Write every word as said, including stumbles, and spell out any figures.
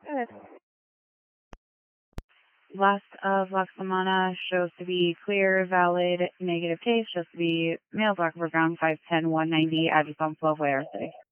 Good. Last of Laksamana shows to be clear, valid, negative case, shows to be male, black, ground, five ten, one ninety, address on twelve Way R City.